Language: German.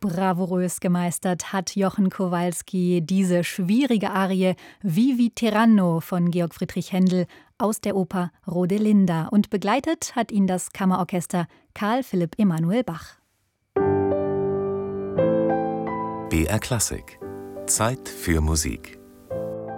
Bravourös gemeistert hat Jochen Kowalski diese schwierige Arie Vivi Tiranno von Georg Friedrich Händel aus der Oper Rodelinda. Und begleitet hat ihn das Kammerorchester Carl Philipp Emanuel Bach. BR Klassik. Zeit für Musik.